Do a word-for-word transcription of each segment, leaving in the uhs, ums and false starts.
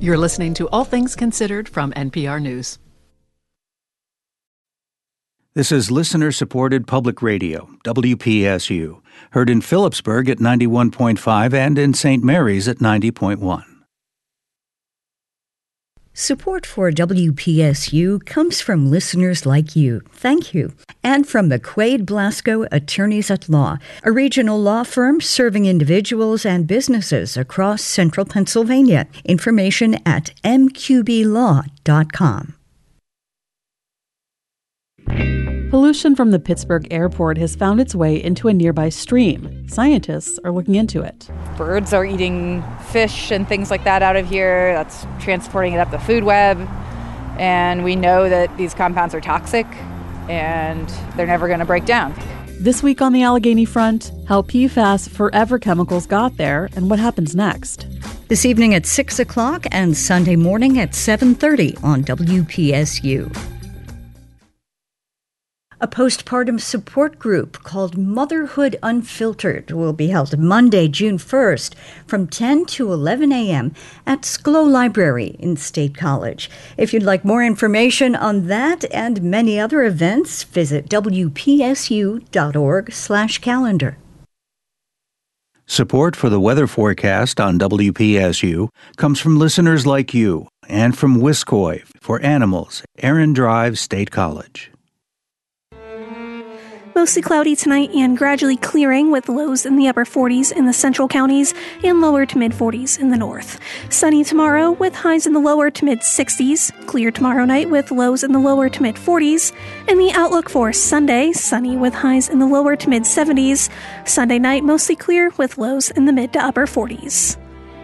You're listening to All Things Considered from N P R News. This is listener-supported public radio, W P S U, heard in Phillipsburg at ninety-one point five and in Saint Mary's at ninety point one. Support for W P S U comes from listeners like you. Thank you. And from the Quaid Blasco Attorneys at Law, a regional law firm serving individuals and businesses across central Pennsylvania. Information at m q b law dot com. Pollution from the Pittsburgh airport has found its way into a nearby stream. Scientists are looking into it. Birds are eating fish and things like that out of here. That's transporting it up the food web. And we know that these compounds are toxic and they're never going to break down. This week on the Allegheny Front, how P FAS forever chemicals got there and what happens next. This evening at six o'clock and Sunday morning at seven thirty on W P S U. A postpartum support group called Motherhood Unfiltered will be held Monday, June first from ten to eleven a.m. at Sklo Library in State College. If you'd like more information on that and many other events, visit w p s u dot org slash calendar. Support for the weather forecast on W P S U comes from listeners like you and from Wiscoy for Animals, Aaron Drive State College. Mostly cloudy tonight and gradually clearing with lows in the upper forties in the central counties and lower to mid forties in the north. Sunny tomorrow with highs in the lower to mid sixties. Clear tomorrow night with lows in the lower to mid forties. And the outlook for Sunday, sunny with highs in the lower to mid seventies. Sunday night mostly clear with lows in the mid to upper forties.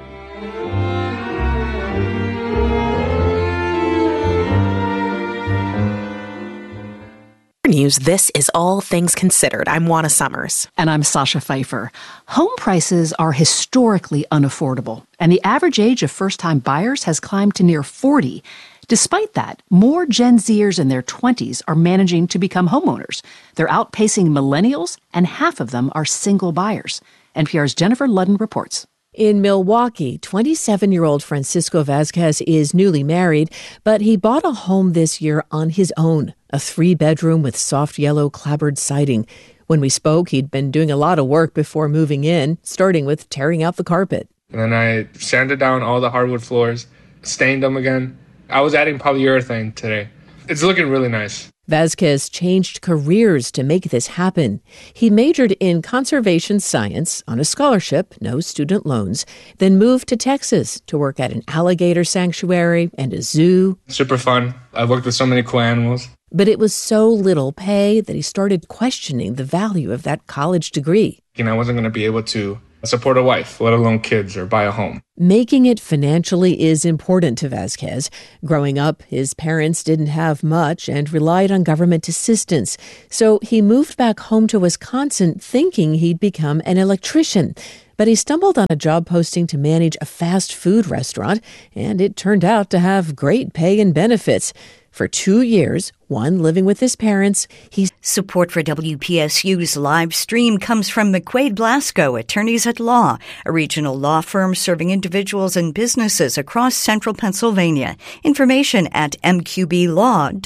News. This is All Things Considered. I'm Juana Summers. And I'm Sasha Pfeiffer. Home prices are historically unaffordable, and the average age of first-time buyers has climbed to near forty. Despite that, more Gen Zers in their twenties are managing to become homeowners. They're outpacing millennials, and half of them are single buyers. N P R's Jennifer Ludden reports. In Milwaukee, twenty-seven-year-old Francisco Vasquez is newly married, but he bought a home this year on his own, a three-bedroom with soft yellow clapboard siding. When we spoke, he'd been doing a lot of work before moving in, starting with tearing out the carpet. And then I sanded down all the hardwood floors, stained them again. I was adding polyurethane today. It's looking really nice. Vasquez changed careers to make this happen. He majored in conservation science on a scholarship, no student loans, then moved to Texas to work at an alligator sanctuary and a zoo. Super fun. I've worked with so many cool animals. But it was so little pay that he started questioning the value of that college degree. You know, I wasn't going to be able to support a wife, let alone kids, or buy a home. Making it financially is important to Vasquez. Growing up, his parents didn't have much and relied on government assistance. So he moved back home to Wisconsin thinking he'd become an electrician. But he stumbled on a job posting to manage a fast food restaurant, and it turned out to have great pay and benefits. For two years, one living with his parents, he's... Support for W P S U's live stream comes from McQuaid Blasco Attorneys at Law, a regional law firm serving individuals and businesses across central Pennsylvania. Information at m q b law dot com.